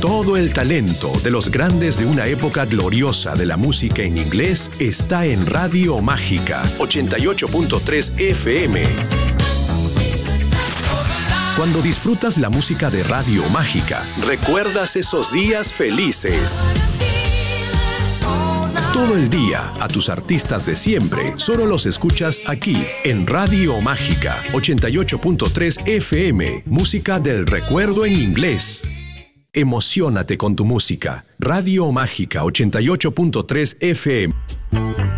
Todo el talento de los grandes de una época gloriosa de la música en inglés está en Radio Mágica 88.3 FM. Cuando disfrutas la música de Radio Mágica, recuerdas esos días felices. Todo el día, a tus artistas de siempre, solo los escuchas aquí, en Radio Mágica 88.3 FM. Música del recuerdo en inglés. Emociónate con tu música. Radio Mágica 88.3 FM.